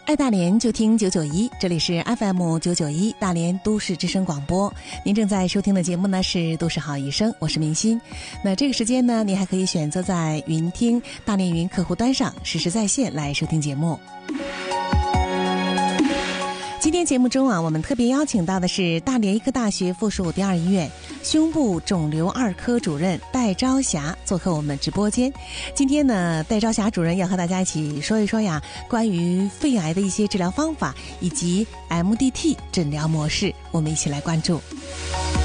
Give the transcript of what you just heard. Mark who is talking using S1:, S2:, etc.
S1: 爱大连就听991，这里是 FM991 大连都市之声广播。您正在收听的节目呢是都市好医生，我是明心。那这个时间呢，您还可以选择在云听大连云客户端上实时在线来收听节目。今天节目中啊，我们特别邀请到的是大连医科大学附属第二医院胸部肿瘤2科主任戴朝霞做客我们直播间。今天呢，戴朝霞主任要和大家一起说一说呀，关于肺癌的一些治疗方法以及 MDT 诊疗模式，我们一起来关注。